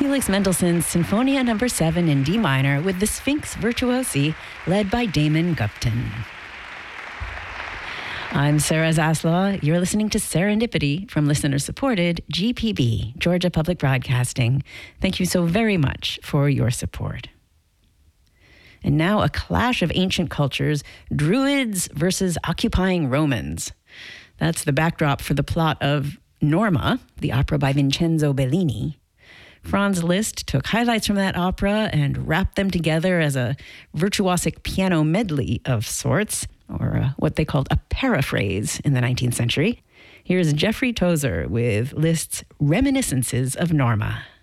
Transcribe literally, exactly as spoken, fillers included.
Felix Mendelssohn's Sinfonia Number seven in D minor with the Sphinx Virtuosi, led by Damon Gupton. I'm Sarah Zaslaw. You're listening to Serendipity from listener-supported G P B, Georgia Public Broadcasting. Thank you so very much for your support. And now a clash of ancient cultures, Druids versus occupying Romans. That's the backdrop for the plot of Norma, the opera by Vincenzo Bellini. Franz Liszt took highlights from that opera and wrapped them together as a virtuosic piano medley of sorts, or uh, what they called a paraphrase in the nineteenth century. Here's Jeffrey Tozer with Liszt's Reminiscences of Norma.